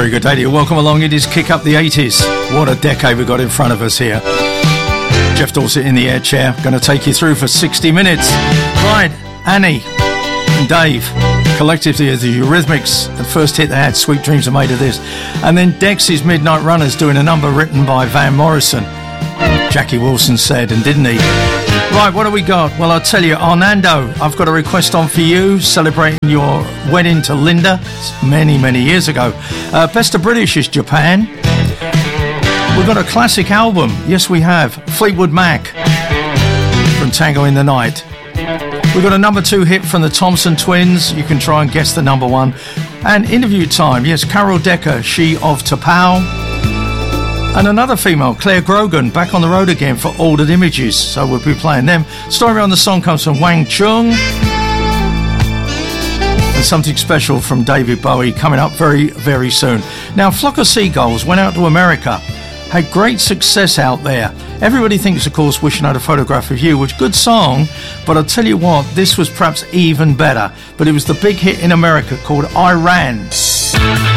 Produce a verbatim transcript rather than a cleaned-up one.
very good day to you. Welcome along. It is Kick Up the eighties. What a decade we've got in front of us here. Jeff Dorset in the air chair. Going to take you through for sixty minutes. Right, Annie and Dave, collectively as the Eurythmics. The first hit they had, Sweet Dreams Are Made of This. And then Dexys Midnight Runners doing a number written by Van Morrison. Jackie Wilson said, and didn't he? Right, what do we got? Well, I'll tell you, Arnando, I've got a request on for you, celebrating your wedding to Linda many, many years ago. Uh, Best of British is Japan. We've got a classic album. Yes, we have. Fleetwood Mac from Tango in the Night. We've got a number two hit from the Thompson Twins. You can try and guess the number one. And interview time. Yes, Carol Decker, she of T'Pau. And another female, Claire Grogan, back on the road again for Altered Images. So we'll be playing them. Story on the song comes from Wang Chung. And something special from David Bowie coming up very, very soon. Now, Flock of Seagulls went out to America. Had great success out there. Everybody thinks, of course, Wishing I Had a Photograph of You, which good song, but I'll tell you what, this was perhaps even better. But it was the big hit in America called I Ran.